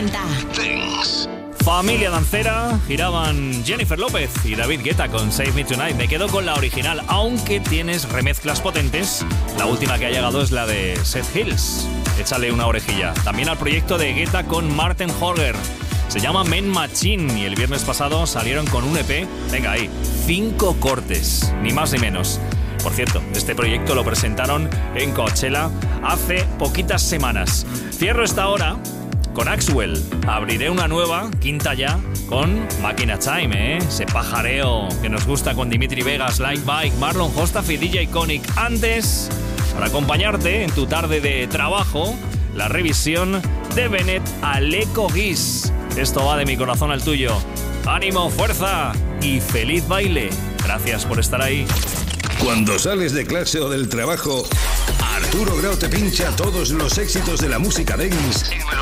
40. Dance. Familia dancera, giraban Jennifer López y David Guetta con Save Me Tonight. Me quedo con la original, aunque tienes remezclas potentes. La última que ha llegado es la de Seth Hills. Échale una orejilla. También al proyecto de Guetta con Martin Horger. Se llama Men Machine y el viernes pasado salieron con un EP. Venga ahí, 5 cortes, ni más ni menos. Por cierto, este proyecto lo presentaron en Coachella hace poquitas semanas. Cierro esta hora con Axwell. Abriré una nueva, quinta ya, con Máquina Time, ese pajareo que nos gusta con Dimitri Vegas, Like Bike, Marlon Hostaf y DJ Conic. Antes, para acompañarte en tu tarde de trabajo, la revisión de Bennett al Eco Guis. Esto va de mi corazón al tuyo. ¡Ánimo, fuerza y feliz baile! Gracias por estar ahí. Cuando sales de clase o del trabajo, Arturo Grau te pincha todos los éxitos de la música dance en